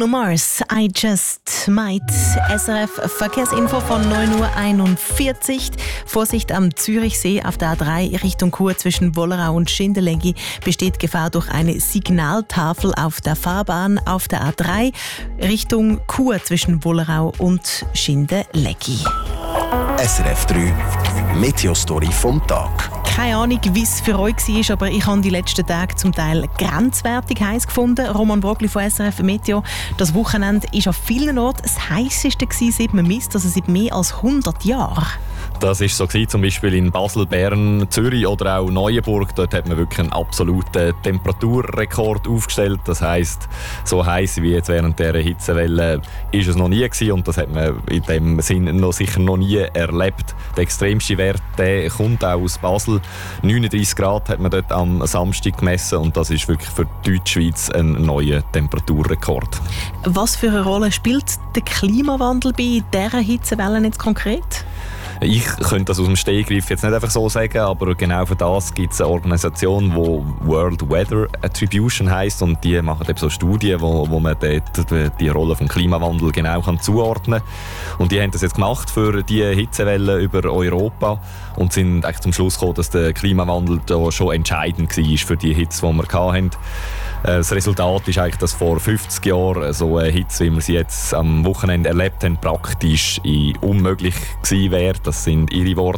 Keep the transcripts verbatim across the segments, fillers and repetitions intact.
Bruno Mars, I Just Might. S R F Verkehrsinfo von neun Uhr einundvierzig. Vorsicht am Zürichsee auf der A drei Richtung Chur zwischen Wollerau und Schindellegi besteht Gefahr durch eine Signaltafel auf der Fahrbahn auf der A drei Richtung Chur zwischen Wollerau und Schindellegi. S R F drei Meteostory vom Tag. Keine Ahnung, wie es für euch war, aber ich habe die letzten Tage zum Teil grenzwertig heiß gefunden. Roman Brogli von S R F Meteo. Das Wochenende war an vielen Orten das heisseste, seit man misst, also seit mehr als hundert Jahren. Das war so gewesen, zum Beispiel in Basel, Bern, Zürich oder auch Neuenburg. Dort hat man wirklich einen absoluten Temperaturrekord aufgestellt. Das heisst, so heiß wie jetzt während dieser Hitzewelle ist es noch nie gewesen, und das hat man in dem Sinn noch sicher noch nie erlebt. Der extremste Wert der kommt auch aus Basel. neununddreissig Grad hat man dort am Samstag gemessen, und das ist wirklich für die Deutschschweiz ein neuer Temperaturrekord. Was für eine Rolle spielt der Klimawandel bei dieser Hitzewelle jetzt konkret? Ich könnte das aus dem Stegreif jetzt nicht einfach so sagen, aber genau für das gibt es eine Organisation, die World Weather Attribution heisst, und die machen eben so Studien, wo, wo man dort die Rolle des Klimawandels genau kann zuordnen kann. Und die haben das jetzt gemacht für die Hitzewelle über Europa und sind eigentlich zum Schluss gekommen, dass der Klimawandel da schon entscheidend war für die Hitze, die wir hatten. Das Resultat ist eigentlich, dass vor fünfzig Jahren so eine Hitze, wie wir sie jetzt am Wochenende erlebt haben, praktisch unmöglich gewesen wäre. Das sind ihre Worte.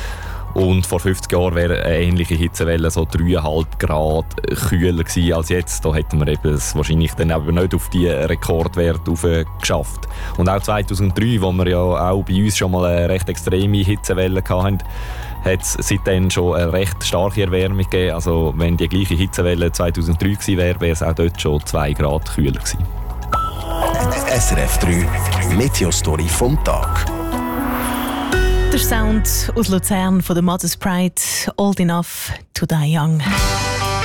Und vor fünfzig Jahren wäre eine ähnliche Hitzewelle so dreieinhalb Grad kühler gewesen als jetzt. Da hätten wir eben es wahrscheinlich dann aber nicht auf die Rekordwerte geschafft. Und auch zweitausenddrei, wo wir ja auch bei uns schon mal eine recht extreme Hitzewelle hatten, hat es seitdem schon eine recht starke Erwärmung gegeben. Also wenn die gleiche Hitzewelle zweitausenddrei gewesen wäre, wäre es auch dort schon zwei Grad kühler gewesen. S R F drei Meteostory vom Tag. Der Sound aus Luzern von der Mother's Pride, Old Enough to Die Young.